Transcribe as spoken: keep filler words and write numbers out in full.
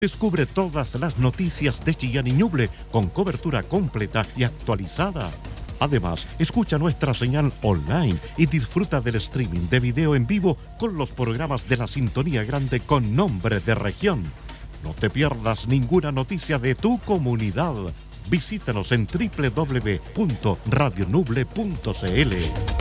Descubre todas las noticias de Chillán y Ñuble con cobertura completa y actualizada. Además, escucha nuestra señal online y disfruta del streaming de video en vivo con los programas de la Sintonía Grande con nombre de región. No te pierdas ninguna noticia de tu comunidad. Visítanos en doble u doble u doble u punto radio nuble punto c l.